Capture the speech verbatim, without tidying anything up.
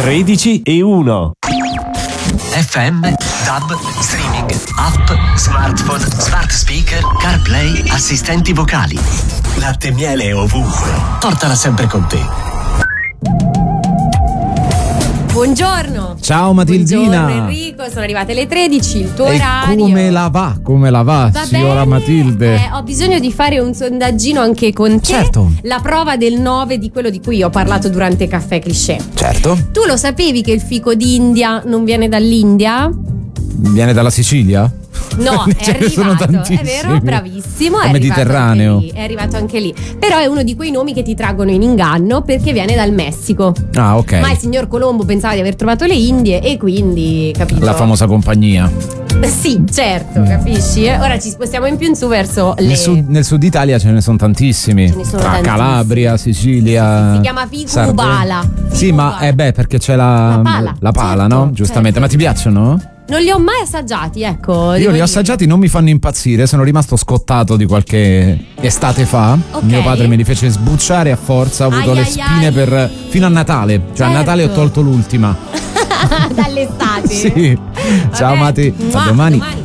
tredici e uno. F M, DAB, streaming, app, smartphone, smart speaker, CarPlay, assistenti vocali. Latte e miele ovunque. Portala sempre con te. Buongiorno. Ciao Matildina. Buongiorno Enrico, sono arrivate le tredici, il tuo e orario. come la va? Come la va, Va signora bene? Matilde? Eh, ho bisogno di fare un sondaggino anche con te. Certo. La prova del nove di quello di cui ho parlato durante Caffè Cliché. Certo. Tu lo sapevi che il fico d'India non viene dall'India? Viene dalla Sicilia? No, è Ce ne sono arrivato, è tantissimi. vero, bravissimo. È È Mediterraneo. arrivato anche lì, è arrivato anche lì. Però è uno di quei nomi che ti traggono in inganno perché viene dal Messico. Ah, ok. Ma il signor Colombo pensava di aver trovato le Indie e quindi, capito? La famosa compagnia. Sì, certo, capisci? Eh? Ora ci spostiamo in più in su verso le... Nel sud, nel sud Italia ce ne sono tantissimi. Ce ne sono Tra tantissimi. Calabria, Sicilia. Si chiama fico Sardegna. bala. Sì, Fico ma bala. eh beh, perché c'è la, La pala, la pala, certo, no? Giustamente. certo. Ma ti piacciono? Non li ho mai assaggiati, ecco. Io devo li ho dire. assaggiati, non mi fanno impazzire. Sono rimasto scottato di qualche estate fa. Ok. Mio padre me li fece sbucciare a forza. Ho avuto Ai, le ai, spine ai. per fino a Natale. Cioè Certo. a Natale ho tolto l'ultima. Dall'estate. Sì. Ciao Vabbè. Mati, a Mua, domani. domani.